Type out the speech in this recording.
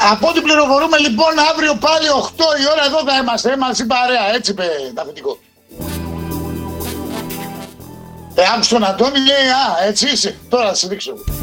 Από ό,τι πληροφορούμε λοιπόν, αύριο πάλι 8 η ώρα εδώ θα είμαστε, μαζί παρέα, έτσι είπε το αφεντικό. Άκουσε τον Αντώνη, λέει, έτσι είσαι, τώρα θα σε δείξω.